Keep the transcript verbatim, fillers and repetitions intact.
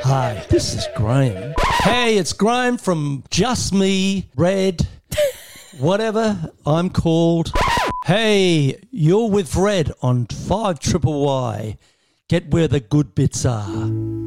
Hi, this is Graham. Hey, it's Graham from Just Me, Red, whatever I'm called. Hey, you're with Red on five triple Y. Get where the good bits are.